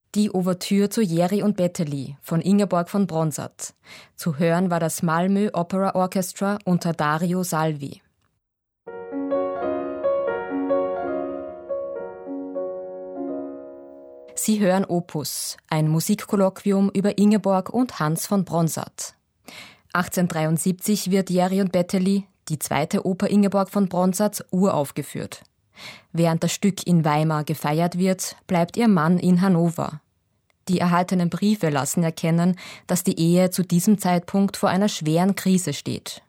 Die Ouvertüre zu Jeri und Betteli von Ingeborg von Bronsart. Zu hören war das Malmö Opera Orchestra unter Dario Salvi. Sie hören Opus, ein Musikkolloquium über Ingeborg und Hans von Bronsart. 1873 wird Jeri und Betteli, die zweite Oper Ingeborg von Bronsarts, uraufgeführt. Während das Stück in Weimar gefeiert wird, bleibt ihr Mann in Hannover. Die erhaltenen Briefe lassen erkennen, dass die Ehe zu diesem Zeitpunkt vor einer schweren Krise steht.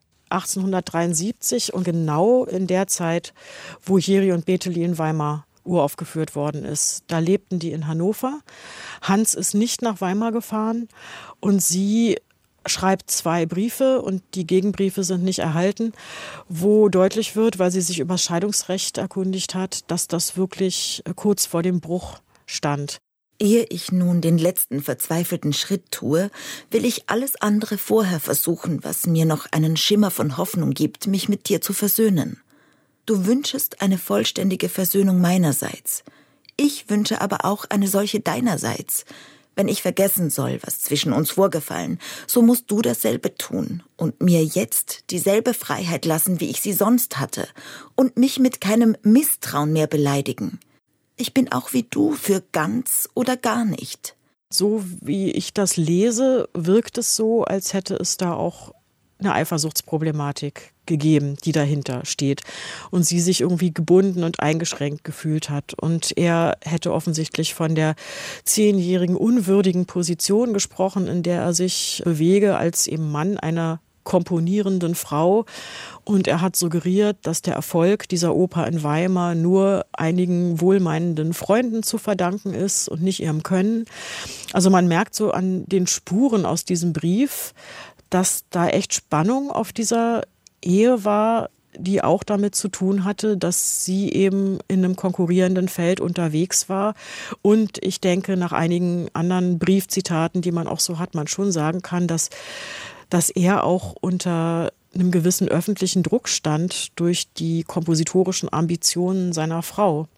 1873 und genau in der Zeit, wo Jeri und Betteli in Weimar uraufgeführt worden ist. Da lebten die in Hannover. Hans ist nicht nach Weimar gefahren und sie schreibt 2 Briefe und die Gegenbriefe sind nicht erhalten, wo deutlich wird, weil sie sich über das Scheidungsrecht erkundigt hat, dass das wirklich kurz vor dem Bruch stand. Ehe ich nun den letzten verzweifelten Schritt tue, will ich alles andere vorher versuchen, was mir noch einen Schimmer von Hoffnung gibt, mich mit dir zu versöhnen. Du wünschest eine vollständige Versöhnung meinerseits. Ich wünsche aber auch eine solche deinerseits. Wenn ich vergessen soll, was zwischen uns vorgefallen, so musst du dasselbe tun und mir jetzt dieselbe Freiheit lassen, wie ich sie sonst hatte, und mich mit keinem Misstrauen mehr beleidigen. Ich bin auch wie du für ganz oder gar nicht. So wie ich das lese, wirkt es so, als hätte es da auch eine Eifersuchtsproblematik gegeben, die dahinter steht und sie sich irgendwie gebunden und eingeschränkt gefühlt hat. Und er hätte offensichtlich von der 10-jährigen unwürdigen Position gesprochen, in der er sich bewege als eben Mann einer komponierenden Frau. Und er hat suggeriert, dass der Erfolg dieser Oper in Weimar nur einigen wohlmeinenden Freunden zu verdanken ist und nicht ihrem Können. Also man merkt so an den Spuren aus diesem Brief, dass da echt Spannung auf dieser Ehe war, die auch damit zu tun hatte, dass sie eben in einem konkurrierenden Feld unterwegs war. Und ich denke, nach einigen anderen Briefzitaten, die man auch so hat, man schon sagen kann, dass er auch unter einem gewissen öffentlichen Druck stand durch die kompositorischen Ambitionen seiner Frau.